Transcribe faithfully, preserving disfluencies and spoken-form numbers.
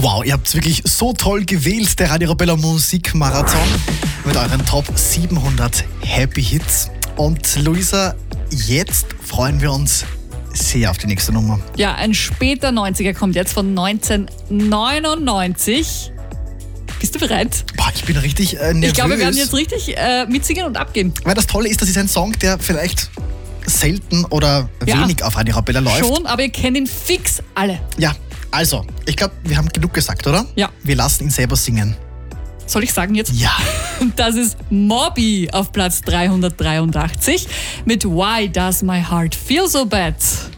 Wow, ihr habt wirklich so toll gewählt, der Radio Arabella Musikmarathon mit euren Top siebenhundert Happy Hits. Und Luisa, jetzt freuen wir uns sehr auf die nächste Nummer. Ja, ein später neunziger kommt jetzt von neunzehnhundertneunundneunzig. Bist du bereit? Boah, ich bin richtig äh, nervös. Ich glaube, wir werden jetzt richtig äh, mitsingen und abgehen. Weil das Tolle ist, das ist ein Song, der vielleicht selten oder Ja. wenig auf Radio Arabella läuft. Schon, aber ihr kennt ihn fix alle. Ja, also, ich glaube, wir haben genug gesagt, oder? Ja. Wir lassen ihn selber singen. Soll ich sagen jetzt? Ja. Das ist Moby auf Platz dreihundertdreiundachtzig mit Why Does My Heart Feel So Bad?